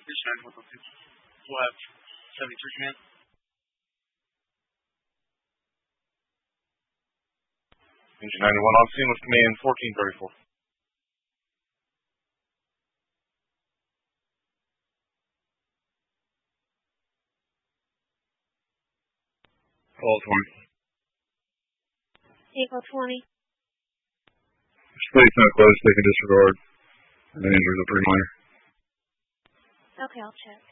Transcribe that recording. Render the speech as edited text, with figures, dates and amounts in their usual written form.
We'll have 73 command. Engine 91 on scene with command 1434. Call 20. Eagle 20. Space not close, they can disregard. And the injuries are pretty minor. Okay, I'll check.